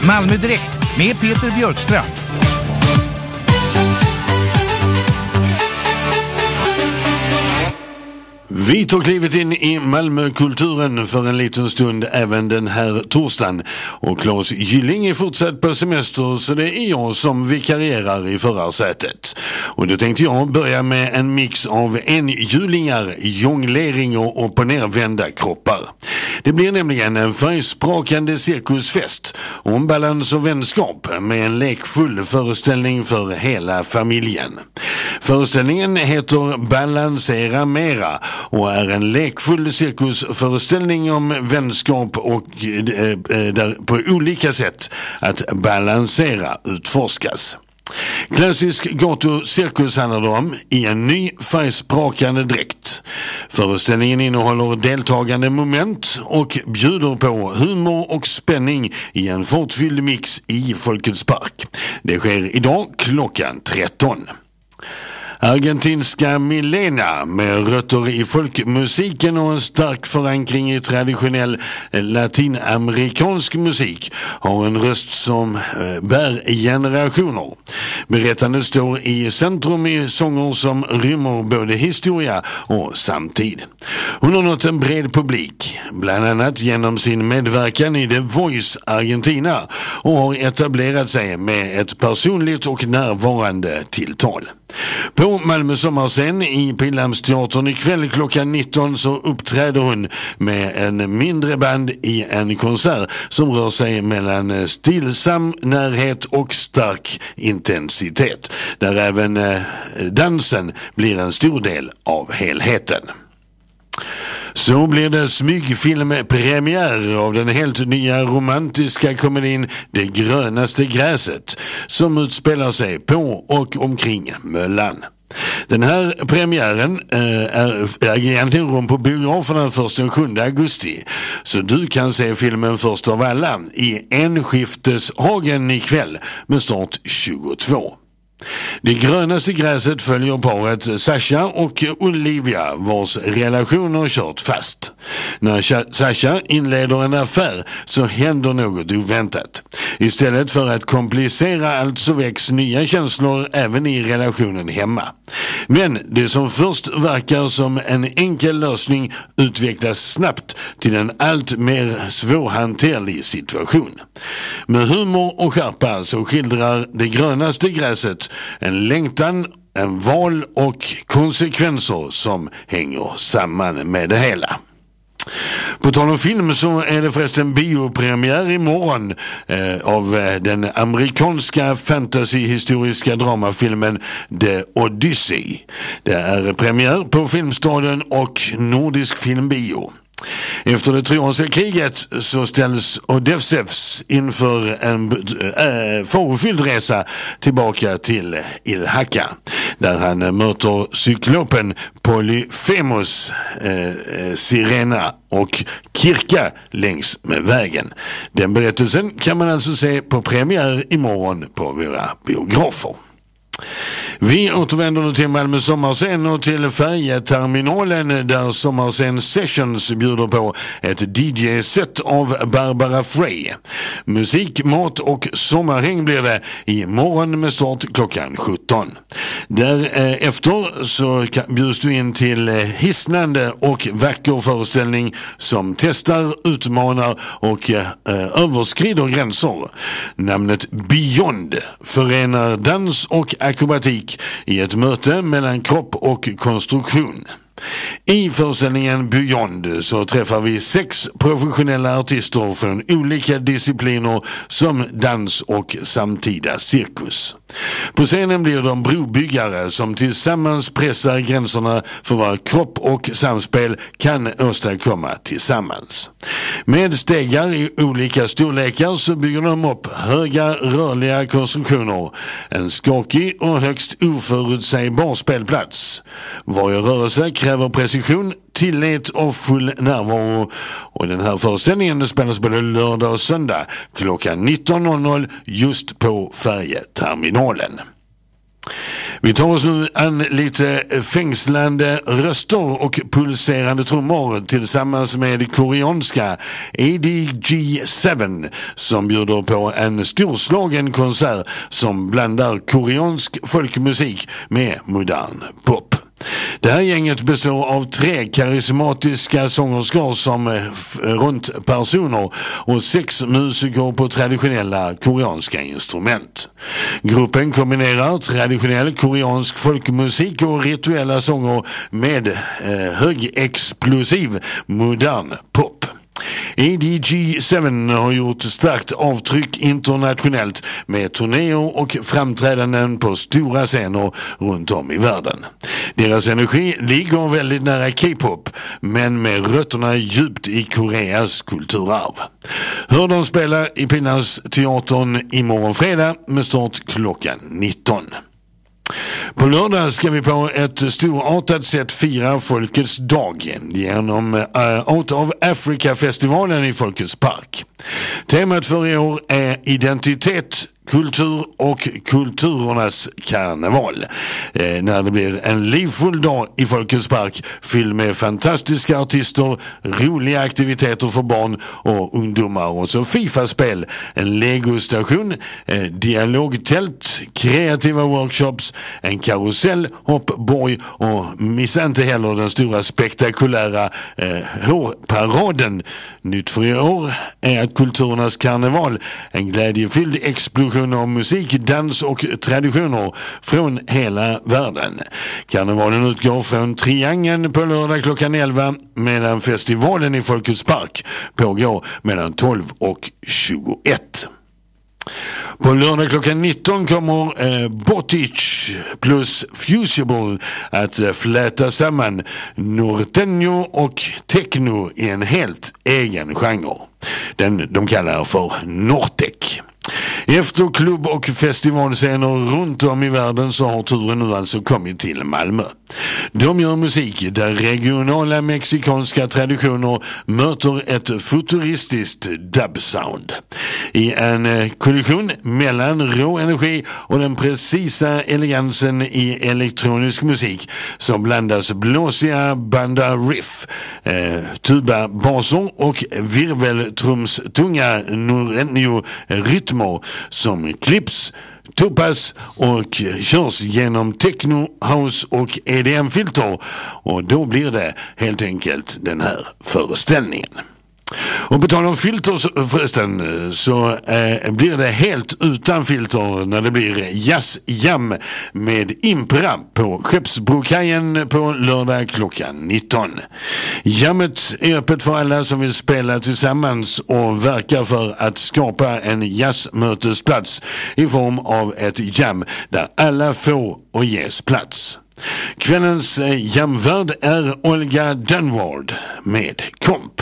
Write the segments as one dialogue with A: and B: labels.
A: Malmö Direkt med Peter Björkstrand.
B: Vi tog klivet in i Malmökulturen för en liten stund även den här torsdagen. Och Claes Gylling är fortsatt på semester, så det är jag som vikarierar i förarsätet. Och då tänkte jag börja med en mix av enhjulingar, jonglering och upp- och nervända kroppar. Det blir nämligen en färgsprakande cirkusfest om balans och vänskap med en lekfull föreställning för hela familjen. Föreställningen heter Balansera Mera och är en lekfull cirkusföreställning om vänskap och där på olika sätt att balansera utforskas. Klassisk gatocirkus handlar det om i en ny färgsprakande dräkt. Föreställningen innehåller deltagande moment och bjuder på humor och spänning i en fortfylld mix i Folkets park. Det sker idag klockan 13. Argentinska Milena med rötter i folkmusiken och en stark förankring i traditionell latinamerikansk musik har en röst som bär generationer. Berättandet står i centrum i sånger som rymmer både historia och samtid. Hon har nått en bred publik, bland annat genom sin medverkan i The Voice Argentina, och har etablerat sig med ett personligt och närvarande tilltal. På Malmö sommarscen i Pildammsteatern ikväll klockan 19 så uppträder hon med en mindre band i en konsert som rör sig mellan stillsam närhet och stark intensitet, där även dansen blir en stor del av helheten. Så blir det smygfilmpremiär av den helt nya romantiska komedin Det grönaste gräset, som utspelar sig på och omkring Möllan. Den här premiären är egentligen rum på biograferna först den 7 augusti. Så du kan se filmen först av alla i Enskifteshagen ikväll med start 22. Det grönaste gräset följer paret Sasha och Olivia, vars relationer kört fast. När Sasha inleder en affär så händer något oväntat. Istället för att komplicera allt så väcks nya känslor även i relationen hemma. Men det som först verkar som en enkel lösning utvecklas snabbt till en allt mer svårhanterlig situation. Med humor och skärpa så skildrar Det grönaste gräset en längtan, en val och konsekvenser som hänger samman med det hela. På tal om film så är det förresten biopremiär imorgon av den amerikanska fantasyhistoriska dramafilmen The Odyssey. Det är premiär på Filmstaden och Nordisk filmbio. Efter det trojanska kriget så ställs Odysseus inför en farofylld resa tillbaka till Ilhaka, där han möter cyklopen Polyphemus, Sirena och Kirka längs med vägen. Den berättelsen kan man alltså se på premiär imorgon på våra biografer. Vi återvänder nu till Malmö sommarscen och till färjeterminalen, där Sommarscen Sessions bjuder på ett DJ-set av Barbara Frey. Musik, mat och sommarhäng blir det imorgon med start klockan 17. Därefter så bjuds du in till hisnande och vacker föreställning som testar, utmanar och överskrider gränser. Namnet Beyond förenar dans och akrobatik i ett möte mellan kropp och konstruktion. I föreställningen Beyond så träffar vi 6 professionella artister från olika discipliner som dans och samtida cirkus. På scenen blir de brobyggare som tillsammans pressar gränserna för vad kropp och samspel kan åstadkomma tillsammans. Med stegar i olika storlekar så bygger de upp höga rörliga konstruktioner, en skakig och högst oförutsägbar spelplats. Varje rörelse kräver precision, tillit och full närvaro, och den här föreställningen spelas både lördag och söndag klockan 19.00 just på färjeterminalen. Vi tar oss nu an lite fängslande röster och pulserande trummor tillsammans med koreanska ADG7 som bjuder på en storslagen konsert som blandar koreansk folkmusik med modern pop. Det här gänget består av 3 karismatiska sångerskor som runt personer och 6 musiker på traditionella koreanska instrument. Gruppen kombinerar traditionell koreansk folkmusik och rituella sånger med högexplosiv modern pop. ADG7 har gjort starkt avtryck internationellt med turnéer och framträdanden på stora scener runt om i världen. Deras energi ligger väldigt nära K-pop, men med rötterna djupt i Koreas kulturarv. Hör de spela i Pildammsteatern imorgon fredag med start klockan 19. På lördag ska vi på ett storartat sätt fira Folkets dag genom Out of Africa-festivalen i Folkets park. Temat för i år är identitet, kultur och kulturernas karneval. När det blir en livfull dag i Folkets park fylld med fantastiska artister, roliga aktiviteter för barn och ungdomar och så FIFA-spel, en Lego-station, dialogtält, kreativa workshops, en karusell, hoppborg och missa inte heller den stora spektakulära hårparaden. Nytt för i år är att kulturernas karneval, en glädjefylld explosion av musik, dans och traditioner från hela världen. Karnevalen utgår från Triangeln på lördag klockan 11 medan festivalen i Folkets park pågår mellan 12 och 21. På lördag klockan 19 kommer Botic plus Fusible att fläta samman norteño och techno i en helt egen genre. Den de kallar för Nortec. Efter klubb- och festivalscener runt om i världen så har turen nu alltså kommit till Malmö. De gör musik där regionala mexikanska traditioner möter ett futuristiskt dub-sound. I en kollision mellan rå energi och den precisa elegansen i elektronisk musik så blandas blåsiga banda riff, tuba baser och virveltrumstunga norteño-rytmer som klipps, tuppas och körs genom techno, house och EDM-filter, och då blir det helt enkelt den här föreställningen. Och på tal om filter förresten så blir det helt utan filter när det blir jazzjam med Impra på Skeppsbrokajen på lördag klockan 19. Jammet är öppet för alla som vill spela tillsammans och verka för att skapa en jazzmötesplats i form av ett jam där alla får och ges plats. Kvällens jamvärd är Olga Dunward med Komp.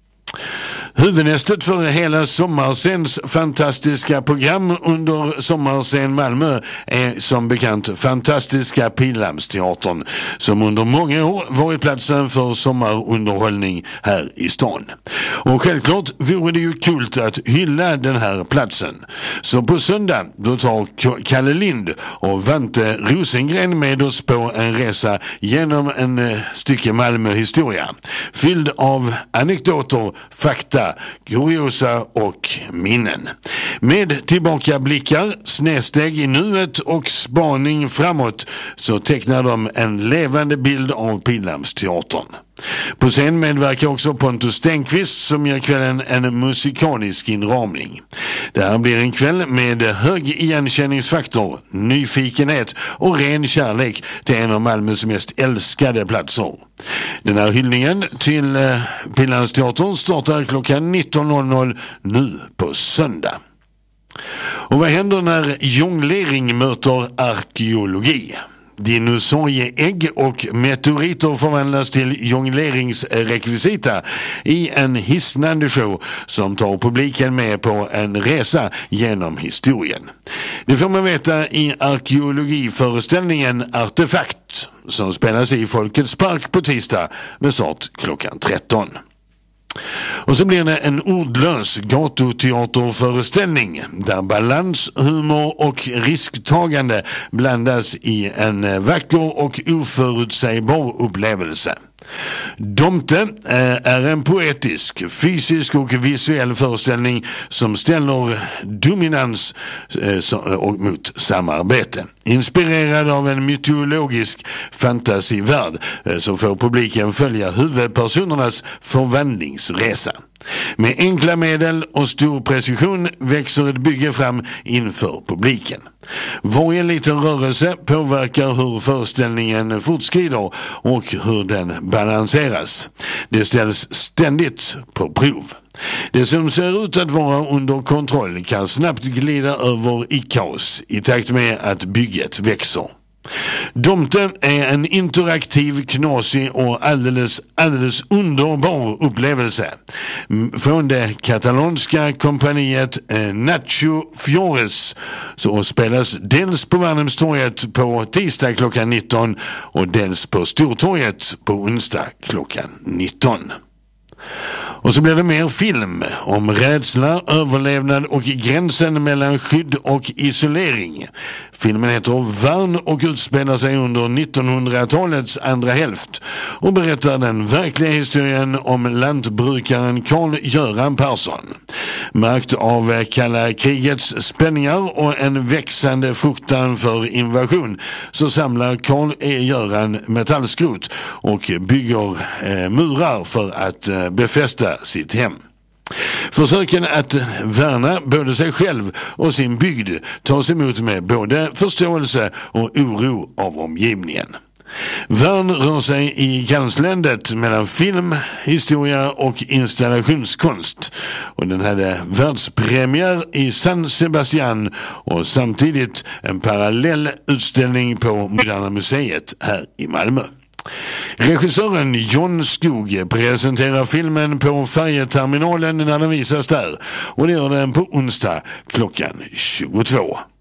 B: Huvudnästet för hela Sommarscens fantastiska program under Sommarscen Malmö är som bekant fantastiska Pildammsteatern som under många år varit platsen för sommarunderhållning här i stan. Och självklart vore det ju kul att hylla den här platsen. Så på söndag då tar Kalle Lind och Vante Rosengren med oss på en resa genom en stycke Malmö-historia fylld av anekdoter, fakta, kuriosa och minnen. Med tillbakablickar, snedsteg i nuet och spaning framåt så tecknar de en levande bild av Pildammsteatern. På scen medverkar också Pontus Stenqvist som ger kvällen en musikalisk inramning. Det här blir en kväll med hög igenkänningsfaktor, nyfikenhet och ren kärlek till en av Malmös mest älskade platser. Den här hyllningen till Pildammsteatern startar klockan 19.00 nu på söndag. Och vad händer när jonglering möter arkeologi? Dinosaurieägg och meteoriter förvandlas till jongleringsrekvisita i en hisnande show som tar publiken med på en resa genom historien. Det får man veta i arkeologiföreställningen Artefakt som spelas i Folkets park på tisdag med start klockan 13. Och så blir det en ordlös gatuteaterföreställning där balans, humor och risktagande blandas i en vacker och oförutsägbar upplevelse. Domte är en poetisk, fysisk och visuell föreställning som ställer dominans mot samarbete. Inspirerad av en mytologisk fantasivärld så får publiken följa huvudpersonernas förvandlingsresa. Med enkla medel och stor precision växer ett bygge fram inför publiken. Varje liten rörelse påverkar hur föreställningen fortskrider och hur den balanseras. Det ställs ständigt på prov. Det som ser ut att vara under kontroll kan snabbt glida över i kaos i takt med att bygget växer. Domte är en interaktiv, knasig och alldeles underbar upplevelse. Från det katalonska kompaniet Nacho Fiores så spelas dels på Värnhemstorget på tisdag klockan 19 och dels på Stortorget på onsdag klockan 19. Och så blir det mer film om rädsla, överlevnad och gränsen mellan skydd och isolering. Filmen heter Värn och utspelar sig under 1900-talets andra hälft och berättar den verkliga historien om lantbrukaren Karl-Göran Persson. Märkt av kalla krigets spänningar och en växande fruktan för invasion så samlar Karl-Göran metallskrot och bygger murar för att befästa sitt hem. Försöken att värna både sig själv och sin bygd tas emot med både förståelse och oro av omgivningen. Värn rör sig i gränslandet mellan film, historia och installationskonst och den hade världspremiär i San Sebastian och samtidigt en parallell utställning på Moderna Museet här i Malmö. Regissören John Skog presenterar filmen på färjeterminalen när den visas där och det gör den på onsdag klockan 22.